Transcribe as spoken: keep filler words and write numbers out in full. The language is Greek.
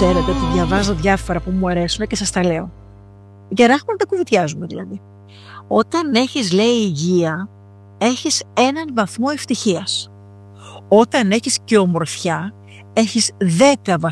ξέρετε ότι διαβάζω διάφορα που μου αρέσουν και σας τα λέω. Για να έχουμε να τα κουβεντιάζουμε δηλαδή. Όταν έχεις, λέει, υγεία, έχεις έναν βαθμό ευτυχίας. Όταν έχεις και ομορφιά, έχεις δέκα